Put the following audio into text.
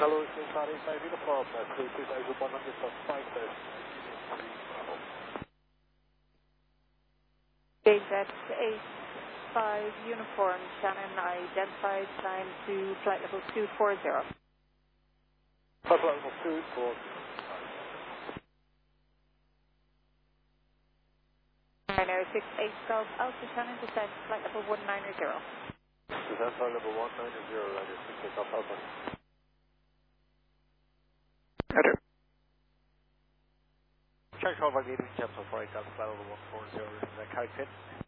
Hello, it's Nissan 85 Uniform, crew 2100 plus 5,000. JZ85 Uniform, Shannon identified, climb to flight level 240. Flight level 240. 968 Golf Alpha, Shannon, descent, flight level 190. Descent flight level 190, radio 68 Golf Alpha. Roger. Check over leading Jets of Flight Golf level 140, is that correct?